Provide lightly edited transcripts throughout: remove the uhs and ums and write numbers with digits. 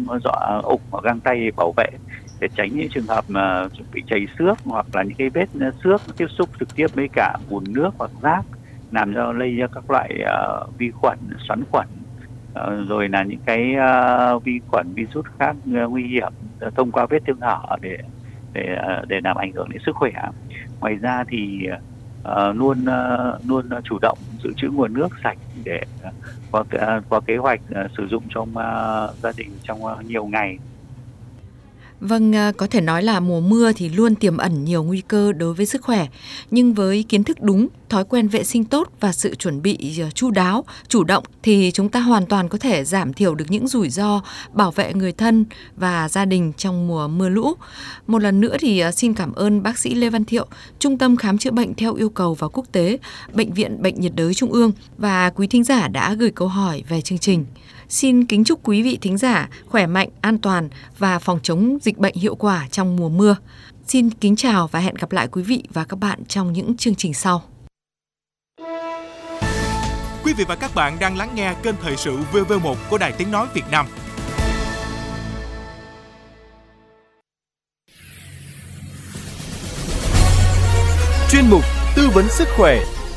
giỏ ủng và găng tay bảo vệ để tránh những trường hợp mà bị chảy xước hoặc là những cái vết xước tiếp xúc trực tiếp với cả bùn nước hoặc rác, làm cho lây ra các loại vi khuẩn, xoắn khuẩn, rồi là những cái vi khuẩn virus khác nguy hiểm thông qua vết thương hở để làm ảnh hưởng đến sức khỏe. Ngoài ra thì luôn chủ động dự trữ nguồn nước sạch để có kế hoạch sử dụng trong gia đình trong nhiều ngày. Vâng, có thể nói là mùa mưa thì luôn tiềm ẩn nhiều nguy cơ đối với sức khỏe. Nhưng với kiến thức đúng, thói quen vệ sinh tốt và sự chuẩn bị chu đáo, chủ động thì chúng ta hoàn toàn có thể giảm thiểu được những rủi ro, bảo vệ người thân và gia đình trong mùa mưa lũ. Một lần nữa thì xin cảm ơn bác sĩ Lê Văn Thiệu, Trung tâm Khám chữa bệnh theo yêu cầu và quốc tế, Bệnh viện Bệnh nhiệt đới Trung ương và quý thính giả đã gửi câu hỏi về chương trình. Xin kính chúc quý vị thính giả khỏe mạnh, an toàn và phòng chống dịch bệnh hiệu quả trong mùa mưa. Xin kính chào và hẹn gặp lại quý vị và các bạn trong những chương trình sau. Quý vị và các bạn đang lắng nghe kênh Thời sự VV1 của Đài Tiếng nói Việt Nam. Chuyên mục tư vấn sức khỏe.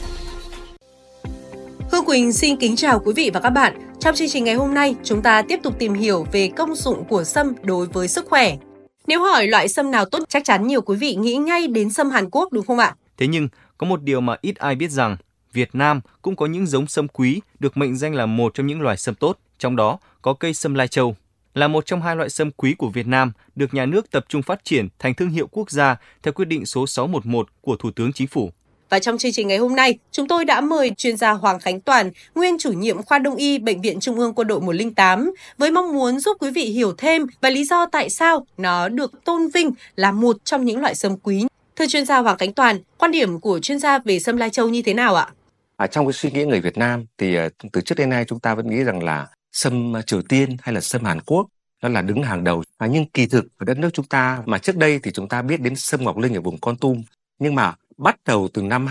Hương Quỳnh xin kính chào quý vị và các bạn. Trong chương trình ngày hôm nay, chúng ta tiếp tục tìm hiểu về công dụng của sâm đối với sức khỏe. Nếu hỏi loại sâm nào tốt, chắc chắn nhiều quý vị nghĩ ngay đến sâm Hàn Quốc đúng không ạ? Thế nhưng, có một điều mà ít ai biết rằng, Việt Nam cũng có những giống sâm quý được mệnh danh là một trong những loài sâm tốt, trong đó có cây sâm Lai Châu. Là một trong hai loại sâm quý của Việt Nam được nhà nước tập trung phát triển thành thương hiệu quốc gia theo quyết định số 611 của Thủ tướng Chính phủ. Và trong chương trình ngày hôm nay, chúng tôi đã mời chuyên gia Hoàng Khánh Toàn, nguyên chủ nhiệm khoa Đông y Bệnh viện Trung ương Quân đội 108, với mong muốn giúp quý vị hiểu thêm về lý do tại sao nó được tôn vinh là một trong những loại sâm quý. Thưa chuyên gia Hoàng Khánh Toàn, quan điểm của chuyên gia về sâm Lai Châu như thế nào ạ? Trong cái suy nghĩ người Việt Nam thì từ trước đến nay chúng ta vẫn nghĩ rằng là sâm Triều Tiên hay là sâm Hàn Quốc nó là đứng hàng đầu. Nhưng kỳ thực ở đất nước chúng ta mà trước đây thì chúng ta biết đến sâm Ngọc Linh ở vùng Kon Tum, nhưng mà bắt đầu từ năm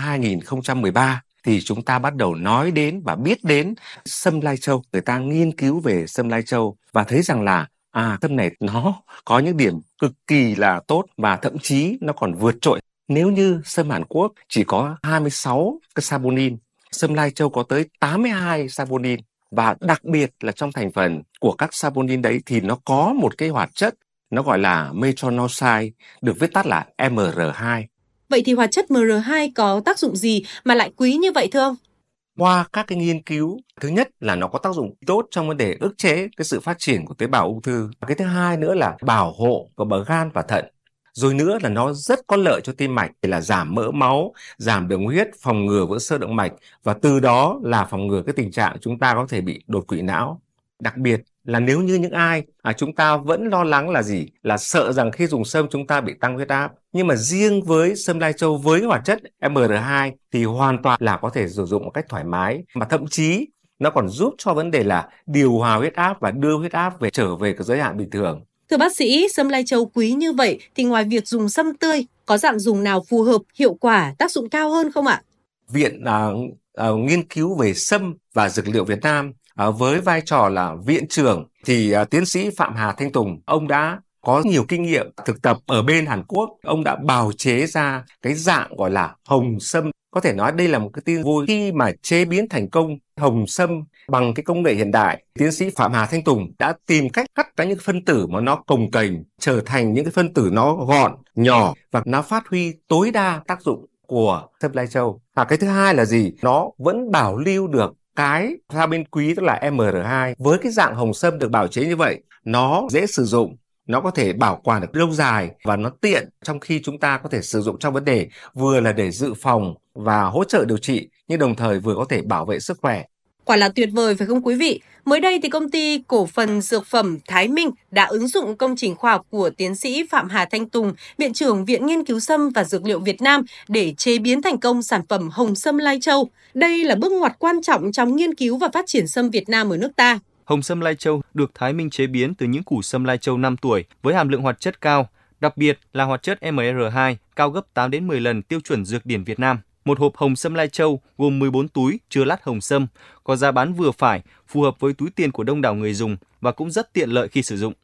2013 thì chúng ta bắt đầu nói đến và biết đến sâm Lai Châu. Người ta nghiên cứu về sâm Lai Châu và thấy rằng là sâm này nó có những điểm cực kỳ là tốt và thậm chí nó còn vượt trội. Nếu như sâm Hàn Quốc chỉ có 26 cái saponin, sâm Lai Châu có tới 82 saponin. Và đặc biệt là trong thành phần của các saponin đấy thì nó có một cái hoạt chất nó gọi là metronidazole, được viết tắt là MR2. Vậy thì hoạt chất MR2 có tác dụng gì mà lại quý như vậy thưa ông? Qua các cái nghiên cứu, thứ nhất là nó có tác dụng tốt trong vấn đề ức chế cái sự phát triển của tế bào ung thư. Cái thứ hai nữa là bảo hộ của bờ gan và thận. Rồi nữa là nó rất có lợi cho tim mạch, là giảm mỡ máu, giảm đường huyết, phòng ngừa vỡ xơ động mạch và từ đó là phòng ngừa cái tình trạng chúng ta có thể bị đột quỵ não. Đặc biệt là nếu như những ai chúng ta vẫn lo lắng là gì? Là sợ rằng khi dùng sâm chúng ta bị tăng huyết áp. Nhưng mà riêng với sâm Lai Châu với hoạt chất MR2 thì hoàn toàn là có thể sử dụng một cách thoải mái. Mà thậm chí nó còn giúp cho vấn đề là điều hòa huyết áp và đưa huyết áp trở về cái giới hạn bình thường. Thưa bác sĩ, sâm Lai Châu quý như vậy thì ngoài việc dùng sâm tươi, có dạng dùng nào phù hợp, hiệu quả, tác dụng cao hơn không ạ? Viện nghiên cứu về sâm và dược liệu Việt Nam với vai trò là viện trưởng thì tiến sĩ Phạm Hà Thanh Tùng, ông đã có nhiều kinh nghiệm thực tập ở bên Hàn Quốc. Ông đã bào chế ra cái dạng gọi là hồng sâm. Có thể nói đây là một cái tin vui khi mà chế biến thành công hồng sâm bằng cái công nghệ hiện đại. Tiến sĩ Phạm Hà Thanh Tùng đã tìm cách cắt ra những phân tử mà nó cồng kềnh trở thành những cái phân tử nó gọn, nhỏ và nó phát huy tối đa tác dụng của sâm Lai Châu. Và cái thứ hai là gì? Nó vẫn bảo lưu được cái vitamin quý, tức là MR2. Với cái dạng hồng sâm được bào chế như vậy, nó dễ sử dụng, nó có thể bảo quản được lâu dài và nó tiện trong khi chúng ta có thể sử dụng trong vấn đề vừa là để dự phòng và hỗ trợ điều trị, nhưng đồng thời vừa có thể bảo vệ sức khỏe. Quả là tuyệt vời phải không quý vị? Mới đây thì công ty cổ phần dược phẩm Thái Minh đã ứng dụng công trình khoa học của tiến sĩ Phạm Hà Thanh Tùng, Viện trưởng Viện Nghiên cứu Sâm và Dược liệu Việt Nam để chế biến thành công sản phẩm hồng sâm Lai Châu. Đây là bước ngoặt quan trọng trong nghiên cứu và phát triển sâm Việt Nam ở nước ta. Hồng sâm Lai Châu được Thái Minh chế biến từ những củ sâm Lai Châu 5 tuổi với hàm lượng hoạt chất cao, đặc biệt là hoạt chất MR2 cao gấp 8 đến 10 lần tiêu chuẩn dược điển Việt Nam. Một hộp hồng sâm Lai Châu gồm 14 túi chứa lát hồng sâm, có giá bán vừa phải, phù hợp với túi tiền của đông đảo người dùng và cũng rất tiện lợi khi sử dụng.